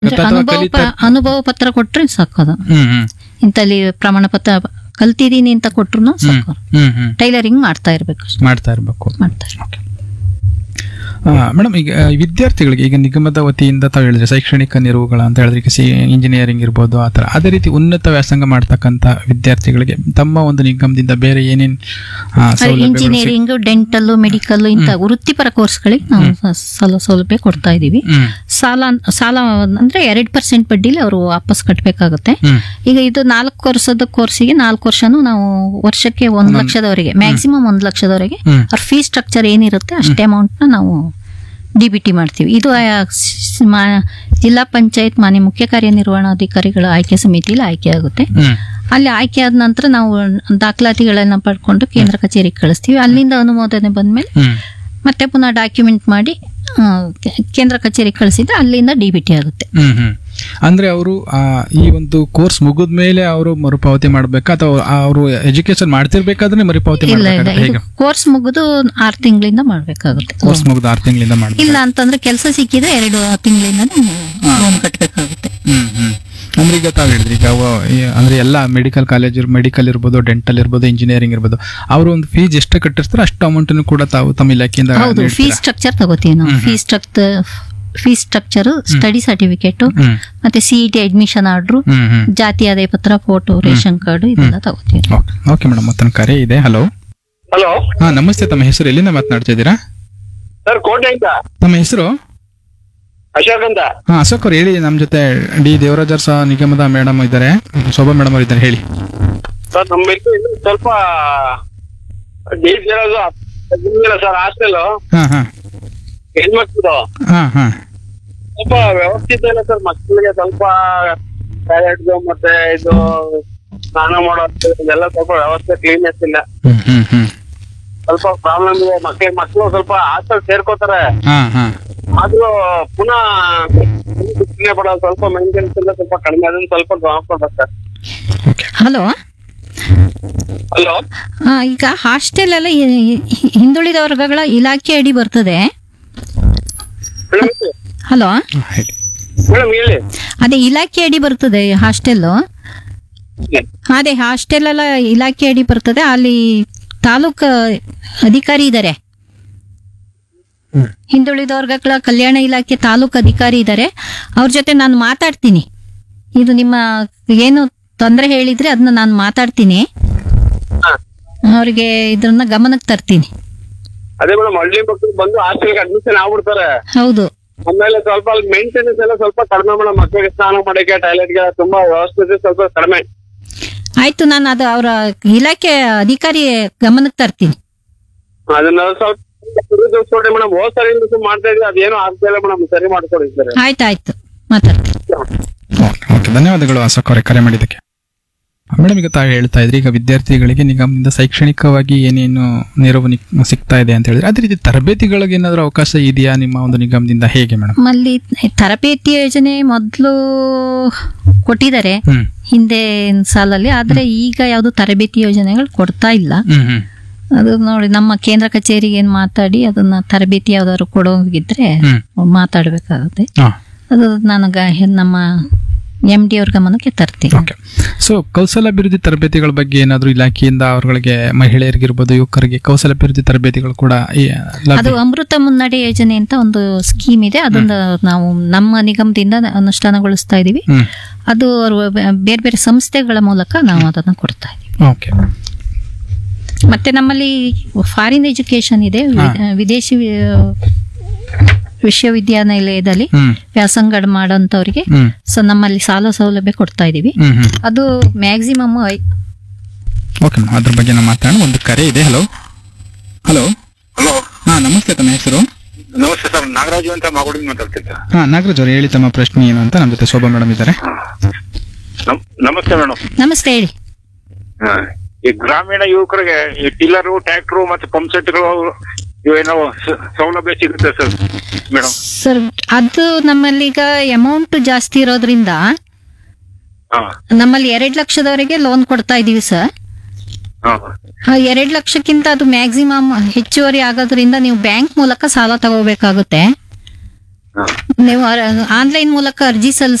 ಅಂದ್ರೆ ಅನುಭವ ಪತ್ರ ಕೊಟ್ರೆ ಸಾಕೋದು. ಇಂತಲ್ಲಿ ಪ್ರಮಾಣ ಪತ್ರ ಕಲ್ತಿದೀನಿ ಅಂತ ಕೊಟ್ರು ಸಾಕು. ಟೈಲರಿಂಗ್ ಮಾಡ್ತಾ ಇರ್ಬೇಕು. ಮೇಡಮ್, ಈಗ ವಿದ್ಯಾರ್ಥಿಗಳಿಗೆ ಈಗ ನಿಗಮದ ವತಿಯಿಂದ ತಾವು ಹೇಳಿದ್ರೆ ಶೈಕ್ಷಣಿಕ ನೆರವುಗಳ ಅಂತ ಹೇಳಿದ್ರೆ ಈಗ ಇಂಜಿನಿಯರಿಂಗ್ ಇರ್ಬೋದು ಆತರ, ಅದೇ ರೀತಿ ಉನ್ನತ ವ್ಯಾಸಂಗ ಮಾಡ್ತಕ್ಕಂತ ವಿದ್ಯಾರ್ಥಿಗಳಿಗೆ ತಮ್ಮ ಒಂದು ನಿಗಮದಿಂದ ಬೇರೆ ಏನೇನ್ ಇಂಜಿನಿಯರಿಂಗ್, ಡೆಂಟಲ್, ಮೆಡಿಕಲ್ ಇಂತ ವೃತ್ತಿಪರ ಕೋರ್ಸ್ಗಳಿಗೆ ನಾವು ಸೌಲಭ್ಯ ಕೊಡ್ತಾ ಇದೀವಿ. ಸಾಲ ಅಂದ್ರೆ 2% ಬಡ್ಡಿಲಿ ಅವರು ವಾಪಸ್ ಕಟ್ಟಬೇಕಾಗುತ್ತೆ. ಈಗ ಇದು 4 ವರ್ಷದ ಕೋರ್ಸಿಗೆ 4 ವರ್ಷನೂ ನಾವು ವರ್ಷಕ್ಕೆ 1 ಲಕ್ಷದವರೆಗೆ, ಮ್ಯಾಕ್ಸಿಮಮ್ 1 ಲಕ್ಷದವರೆಗೆ ಅವ್ರ ಫೀಸ್ ಸ್ಟ್ರಕ್ಚರ್ ಏನಿರುತ್ತೆ ಅಷ್ಟೇ ಅಮೌಂಟ್ ನ ನಾವು ಡಿಬಿಟಿ ಮಾಡ್ತೀವಿ. ಇದು ಜಿಲ್ಲಾ ಪಂಚಾಯತ್ ಮಾನ್ಯ ಮುಖ್ಯ ಕಾರ್ಯನಿರ್ವಹಣಾಧಿಕಾರಿಗಳ ಆಯ್ಕೆ ಸಮಿತಿಯಲ್ಲಿ ಆಯ್ಕೆ ಆಗುತ್ತೆ. ಅಲ್ಲಿ ಆಯ್ಕೆ ಆದ ನಂತರ ನಾವು ದಾಖಲಾತಿಗಳನ್ನ ಪಡ್ಕೊಂಡು ಕೇಂದ್ರ ಕಚೇರಿಗೆ ಕಳಿಸ್ತೀವಿ. ಅಲ್ಲಿಂದ ಅನುಮೋದನೆ ಬಂದ್ಮೇಲೆ ಮತ್ತೆ ಪುನಃ ಡಾಕ್ಯುಮೆಂಟ್ ಮಾಡಿ ಕೇಂದ್ರ ಕಚೇರಿಗೆ ಕಳಿಸಿದ್ರೆ ಅಲ್ಲಿಂದ ಡಿಬಿಟಿ ಆಗುತ್ತೆ. ಅಂದ್ರೆ ಅವರು ಈ ಒಂದು ಕೋರ್ಸ್ ಮುಗಿದ ಮೇಲೆ ಅವರು ಮರುಪಾವತಿ ಮಾಡ್ಬೇಕಾ ಅಥವಾ ಅವರು ಎಜುಕೇಶನ್ ಮಾಡ್ತಿರ್ಬೇಕಾದ್ರೆ ಮರುಪಾವತಿ ಮಾಡ್ಬೇಕಾ? ಕೋರ್ಸ್ ಮುಗಿದು 6 ತಿಂಗಳಿಂದ ಮಾಡ್ಬೇಕಾಗುತ್ತೆ. ಕೋರ್ಸ್ ಮುಗಿದು 6 ತಿಂಗಳಿಂದ ಇಲ್ಲ ಅಂತಂದ್ರೆ ಕೆಲಸ ಸಿಕ್ಕಿದ್ರೆ 2 ತಿಂಗಳಿಂದ ಲೋನ್ ಕಟ್ಟಬೇಕಾಗುತ್ತೆ. ಅಂದ್ರೆ ಈಗ ತಾವ್ ಹೇಳಿದ್ರಿ, ಈಗ ಅಂದ್ರೆ ಎಲ್ಲ ಮೆಡಿಕಲ್ ಕಾಲೇಜ್, ಮೆಡಿಕಲ್ ಇರ್ಬೋದು, ಡೆಂಟಲ್ ಇರ್ಬೋದು, ಇಂಜಿನಿಯರಿಂಗ್ ಇರ್ಬೋದು, ಅವರು ಒಂದು ಫೀಸ್ ಎಷ್ಟು ಕಟ್ಟಿರ್ತಾರೆ ಅಷ್ಟು ಅಮೌಂಟ್ ಕೂಡ ತಾವು ತಮ್ಮ ಇಲಾಖೆಯಿಂದ ಫೀಸ್ ಸ್ಟ್ರಕ್ಚರ್ ತಗೋತೀವಿ ನಾವು. ಫೀಸ್ ಸ್ಟ್ರಕ್ಚರ್, ಸ್ಟಡಿ ಸರ್ಟಿಫಿಕೇಟ್, ಮತ್ತೆ ಸಿಇಟಿ ಅಡ್ಮಿಷನ್ ಆರ್ಡರ್, ಜಾತಿ ಆದಾಯ ಪತ್ರ, ಫೋಟೋ, ರೇಷನ್ ಕಾರ್ಡ್ ಇದೆಲ್ಲ ತಗೋತೀವಿ. ಓಕೆ ಮೇಡಮ್, ಮತ್ತೊಂದು ಕರೆ ಇದೆ. ಹಲೋ. ಹಾ, ನಮಸ್ತೆ. ತಮ್ಮ ಹೆಸರು, ಎಲ್ಲಿಂದ ಮಾತನಾಡ್ತಾ ಇದ್ದೀರಾ? ಸರ್, ಕೋಟೆಯಿಂದ. ತಮ್ಮ ಹೆಸರು? ಅಶೋಕ್ ಅಂತ. ಹಾ, ಅಶೋಕ್ ಅವ್ರು ಹೇಳಿ. ನಮ್ಮ ಜೊತೆ ಡಿ ದೇವರಾಜ್ ನಿಗಮದ ಮೇಡಮ್ ಇದ್ದಾರೆ, ಶೋಭಾ ಮೇಡಮ್ ಅವರು ಇದ್ದಾರೆ, ಹೇಳಿ. ಸರ್, ನಮ್ಮ ಸ್ವಲ್ಪ ಸರ್ ಹಾಸ್ಟೆಲ್ ಹೆಣ್ಮಕ್ಳು ಸ್ವಲ್ಪ ವ್ಯವಸ್ಥಿತ ಇಲ್ಲ ಸರ್. ಮಕ್ಕಳಿಗೆ ಸ್ವಲ್ಪ ಟಾಯ್ಲೆಟ್ ಮತ್ತೆ ಇದು ಸ್ನಾನ ಮಾಡೋದು ಇದೆಲ್ಲ ಸ್ವಲ್ಪ ವ್ಯವಸ್ಥೆ ಕ್ಲೀನ್ನೆಸ್ ಇಲ್ಲ. ಸ್ವಲ್ಪ ಪ್ರಾಬ್ಲಮ್ ಇದೆ. ಮಕ್ಕಳು ಸ್ವಲ್ಪ ಹಾಸ್ಟೆಲ್ ಸೇರ್ಕೋತಾರೆ, ಆದ್ರೂ ಪುನಃ ಪಡೋದು ಸ್ವಲ್ಪ ಮೇಂಟೆನೆನ್ಸ್ ಎಲ್ಲ ಸ್ವಲ್ಪ ಕಡಿಮೆ, ಅದನ್ನ ಸ್ವಲ್ಪ ಗಮನ ಕೊಡ್ಬೇಕು ಸರ್. ಹಲೋ. ಹಲೋ. ಈಗ ಹಾಸ್ಟೆಲ್ ಎಲ್ಲ ಹಿಂದುಳಿದ ವರ್ಗಗಳ ಇಲಾಖೆ ಅಡಿ ಬರ್ತದೆ. ಹಲೋ ಮೇಡಮ್, ಹೇಳಿ. ಅದೇ ಇಲಾಖೆ ಅಡಿ ಬರ್ತದೆ ಹಾಸ್ಟೆಲ್. ಅದೇ ಹಾಸ್ಟೆಲ್ ಎಲ್ಲ ಇಲಾಖೆ ಅಡಿ ಬರ್ತದೆ. ಅಲ್ಲಿ ತಾಲೂಕು ಅಧಿಕಾರಿ ಇದ್ದಾರೆ, ಹಿಂದುಳಿದ ವರ್ಗಗಳ ಕಲ್ಯಾಣ ಇಲಾಖೆ ತಾಲೂಕು ಅಧಿಕಾರಿ ಇದ್ದಾರೆ. ಅವ್ರ ಜೊತೆ ನಾನು ಮಾತಾಡ್ತೀನಿ. ಇದು ನಿಮ್ಮ ಏನು ತೊಂದರೆ ಹೇಳಿದ್ರೆ ಅದನ್ನ ನಾನು ಮಾತಾಡ್ತೀನಿ, ಅವ್ರಿಗೆ ಇದನ್ನ ಗಮನಕ್ಕೆ ತರ್ತೀನಿ. ಅದೇ ಮೇಡಮ್, ಹಳ್ಳಿ ಮಕ್ಕಳು ಬಂದು ಹಾಸ್ಟೆಲ್ಗೆ ಅಡ್ಮಿಷನ್ ಆಗ್ಬಿಡ್ತಾರೆ. ಹೌದು. ಆಮೇಲೆ ಸ್ವಲ್ಪ ಅಲ್ಲಿ ಮೇಂಟೆನೆನ್ಸ್ ಎಲ್ಲ ಸ್ವಲ್ಪ ಕಡಿಮೆ ಮೇಡಮ್. ಮಕ್ಕಳಿಗೆ ಸ್ನಾನ ಮಾಡಕ್ಕೆ, ಟಾಯ್ಲೆಟ್ಗೆ ತುಂಬಾ ವ್ಯವಸ್ಥೆ ಸ್ವಲ್ಪ ಕಡಿಮೆ. ಆಯ್ತು, ನಾನು ಅದು ಅವರ ಇಲಾಖೆ ಅಧಿಕಾರಿ ಗಮನಕ್ಕೆ ತರ್ತೀನಿ. ಅದನ್ನ ಸ್ವಲ್ಪ ಮೇಡಮ್, ಹೋದ್ ಸರಿ ಮಾಡ್ತಾ ಇದ್ವಿ, ಅದೇನು ಆಗ್ತಾ ಇಲ್ಲ ಮೇಡಮ್, ಸರಿ ಮಾಡ್ಕೊಡಿ ಸರ್. ಆಯ್ತಾಯ್ತು, ಮಾತಾಡ್ತೀನಿ. ಧನ್ಯವಾದಗಳು ಅಶೋಕ್ ಅವರೇ ಕರೆ ಮಾಡಿದ್ದಕ್ಕೆ. ಮೇಡಮ್, ಈಗ ತಾವು ಹೇಳ್ತಾ ಇದ್ರಿ, ಈಗ ವಿದ್ಯಾರ್ಥಿಗಳಿಗೆ ನಿಗಮದಿಂದ ಶೈಕ್ಷಣಿಕವಾಗಿ ಏನೇನು ನೆರವು ಸಿಗ್ತಾ ಇದೆ ಅಂತ ಹೇಳಿದ್ರೆ, ಅದೇ ರೀತಿ ತರಬೇತಿಗಳಿಗೆ ಏನಾದರೂ ಅವಕಾಶ ಇದೆಯಾ ನಿಮ್ಮ ಒಂದು ನಿಗಮದಿಂದ, ಹೇಗೆ ಮೇಡಮ್? ಅಲ್ಲಿ ತರಬೇತಿ ಯೋಜನೆ ಮೊದಲು ಕೊಟ್ಟಿದ್ದಾರೆ ಹಿಂದೆ ಸಾಲಲ್ಲಿ, ಆದ್ರೆ ಈಗ ಯಾವ್ದು ತರಬೇತಿ ಯೋಜನೆಗಳು ಕೊಡ್ತಾ ಇಲ್ಲ. ಅದು ನೋಡಿ, ನಮ್ಮ ಕೇಂದ್ರ ಕಚೇರಿಗೆ ಏನ್ ಮಾತಾಡಿ ಅದನ್ನ ತರಬೇತಿ ಯಾವ್ದಾದ್ರು ಕೊಡೋಗಿದ್ರೆ ಮಾತಾಡ್ಬೇಕಾಗುತ್ತೆ. ಅದು ನನಗ ನಮ್ಮ MD ಅವ್ರ ಗಮನಕ್ಕೆ ತರ್ತೀನಿ. ಸೊ ಕೌಶಲಾಭಿವೃದ್ಧಿ ತರಬೇತಿಗಳ ಬಗ್ಗೆ ಏನಾದ್ರು ಇಲಾಖೆಯಿಂದ ಅವರಿಗೆ, ಮಹಿಳೆಯರಿಗಿರ್ಬೋದು, ಯುವಕರಿಗೆ ಕೌಶಲಾಭಿವೃದ್ಧಿ ತರಬೇತಿಗಳು ಕೂಡ? ಅದು ಅಮೃತ ಮುನ್ನಡೆ ಯೋಜನೆ ಅಂತ ಒಂದು ಸ್ಕೀಮ್ ಇದೆ, ಅದನ್ನ ನಾವು ನಮ್ಮ ನಿಗಮದಿಂದ ಅನುಷ್ಠಾನಗೊಳಿಸ್ತಾ ಇದೀವಿ. ಅದು ಬೇರೆ ಬೇರೆ ಸಂಸ್ಥೆಗಳ ಮೂಲಕ ನಾವು ಅದನ್ನ ಕೊಡ್ತಾ ಇದೀವಿ. ಮತ್ತೆ ನಮ್ಮಲ್ಲಿ ಫಾರಿನ್ ಎಜುಕೇಶನ್ ಇದೆ, ವಿದೇಶಿ ವಿಶ್ವವಿದ್ಯಾನಿಲಯದಲ್ಲಿ ವ್ಯಾಸಂಗ ಮಾಡೋಂಥವ್ರಿಗೆ ನಮ್ಮಲ್ಲಿ ಸಾಲ ಸೌಲಭ್ಯ ಕೊಡ್ತಾ ಇದೀವಿ. ಅದು ಮ್ಯಾಕ್ಸಿಮಮ್. ಅದ್ರ ಬಗ್ಗೆ ನಾವು ಮಾತಾಡೋಣ. ಒಂದು ಕರೆ ಇದೆ. ಹಲೋ. ಹಲೋ. ಹಾ, ನಮಸ್ತೆ. ತಮ್ಮ ಹೆಸರು? ನಮಸ್ತೆ ಸರ್, ನಾಗರಾಜು ಅಂತ ಮಾಗಡಿಯಿಂದ ಮಾತಾಡ್ತಿದ್ದೆ. ಹಾ, ನಾಗರಾಜ್ ಅವರು ಹೇಳಿ, ತಮ್ಮ ಪ್ರಶ್ನೆ ಏನು ಅಂತ. ನಮ್ಮ ಜೊತೆ ಶೋಭಾ ಮೇಡಮ್ ಇದ್ದಾರೆ. ನಮಸ್ತೆ ಮೇಡಮ್. ನಮಸ್ತೆ, ಹೇಳಿ. ಈ ಗ್ರಾಮೀಣ ಯುವಕರಿಗೆ ಈ ಟಿಲ್ಲರು, ಟ್ರ್ಯಾಕ್ಟರ್ ಮತ್ತೆ ಪಂಪ್ ಸೆಟ್ಗಳು ಇವೇನೋ ಸೌಲಭ್ಯ ಸಿಗುತ್ತೆ ಸರ್ ಮೇಡಮ್? ಸರ್, ಅದು ನಮ್ಮಲ್ಲಿ ಈಗ ಅಮೌಂಟ್ ಜಾಸ್ತಿ ಇರೋದ್ರಿಂದ ನಮ್ಮಲ್ಲಿ 2 ಲಕ್ಷದವರೆಗೆ ಲೋನ್ ಕೊಡ್ತಾ ಇದೀವಿ ಸರ್. 2 ಲಕ್ಷಕ್ಕಿಂತ ಅದು ಮ್ಯಾಕ್ಸಿಮಮ್ ಹೆಚ್ಚುವರಿ ಆಗೋದ್ರಿಂದ ನೀವು ಬ್ಯಾಂಕ್ ಮೂಲಕ ಸಾಲ ತಗೋಬೇಕಾಗುತ್ತೆ. ನೀವು ಆನ್ಲೈನ್ ಮೂಲಕ ಅರ್ಜಿ